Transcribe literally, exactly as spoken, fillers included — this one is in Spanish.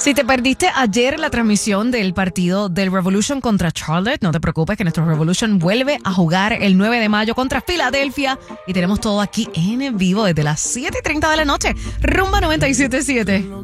Si te perdiste ayer la transmisión del partido del Revolution contra Charlotte, no te preocupes que nuestro Revolution vuelve a jugar el nueve de mayo contra Filadelfia y tenemos todo aquí en vivo desde las siete y treinta de la noche. Rumba noventa y siete punto siete.